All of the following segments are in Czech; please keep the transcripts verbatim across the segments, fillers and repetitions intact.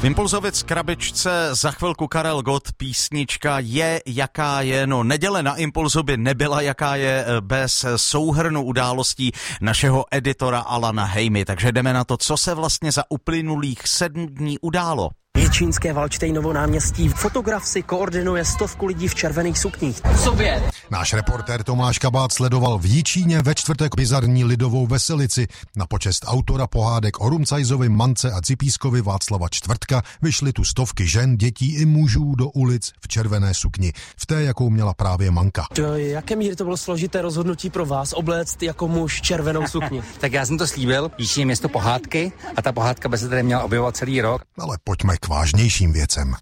V Impulzovic krabičce za chvilku Karel Gott, písnička Je jaká je, no neděle na Impulzu by nebyla jaká je bez souhrnu událostí našeho editora Alana Hejmy, takže jdeme na to, co se vlastně za uplynulých sedm dní událo. Děčínské Valdštejnovo náměstí. Fotograf si koordinuje stovku lidí v červených sukních. Sobě. Náš reportér Tomáš Kabát sledoval v Jičíně ve čtvrtek bizarní lidovou veselici. Na počest autora pohádek o Rumcajzovi, Mance a Cipískovi Václava Čtvrtka vyšly tu stovky žen, dětí i mužů do ulic v červené sukni. V té, jakou měla právě Manka. Do jaké míry to bylo složité rozhodnutí pro vás obléct jako muž červenou sukni? Tak já jsem to slíbil, Jičín je město pohádky a ta pohádka by se tady měla objevovat celý rok. Ale pojďme k vážnějším věcem.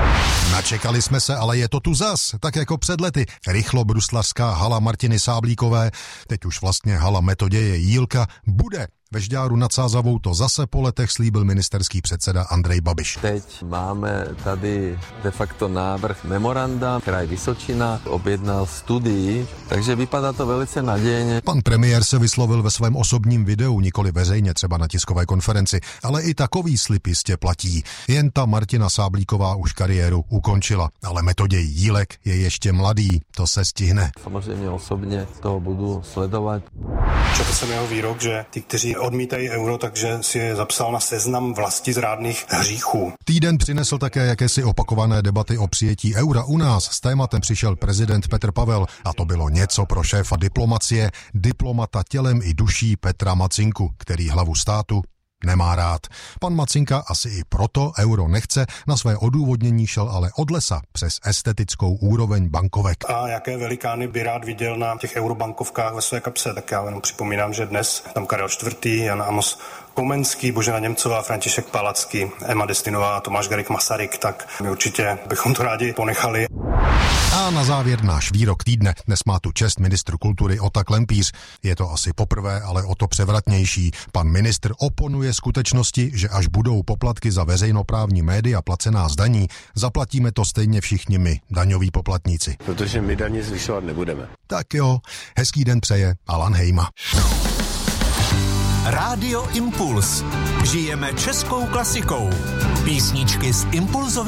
Načekali jsme se, ale je to tu zas, tak jako před lety. Rychlo bruslařská hala Martiny Sáblíkové, teď už vlastně hala Metoděje Jílka, bude. Ve Žďáru nad Sázavou to zase po letech slíbil ministerský předseda Andrej Babiš. Teď máme tady de facto návrh memoranda, kraj Vysočina objednal studii, takže vypadá to velice nadějně. Pan premiér se vyslovil ve svém osobním videu, nikoli veřejně, třeba na tiskové konferenci, ale i takový slib jistě platí. Jen ta Martina Sáblíková už kariéru ukončila, ale Metoděj Jílek je ještě mladý, to se stihne. Samozřejmě osobně toho budu sledovat. Četl jsem jeho výrok, že ty, kteří odmítají euro, takže si je zapsal na seznam vlastizrádných hříchů. Týden přinesl také jakési opakované debaty o přijetí eura u nás. S tématem přišel prezident Petr Pavel a to bylo něco pro šéfa diplomacie, diplomata tělem i duší Petra Macinku, který hlavu státu nemá rád. Pan Macinka asi i proto euro nechce, na své odůvodnění šel ale od lesa přes estetickou úroveň bankovek. A jaké velikány by rád viděl na těch eurobankovkách ve své kapse, tak já jenom připomínám, že dnes tam Karel čtvrtý, Jan Amos Komenský, Božena Němcová, František Palacký, Emma Destinová a Tomáš Garrigue Masaryk, tak my určitě bychom to rádi ponechali. A na závěr náš výrok týdne. Dnes má tu čest ministr kultury Ota Klempíř. Je to asi poprvé, ale o to převratnější. Pan ministr oponuje skutečnosti, že až budou poplatky za veřejnoprávní média placená z daní, zaplatíme to stejně všichni my, daňoví poplatníci. Protože my daně zvyšovat nebudeme. Tak jo, hezký den přeje Alan Hejma. Rádio Impuls. Žijeme českou klasikou. Písničky z Impulzovy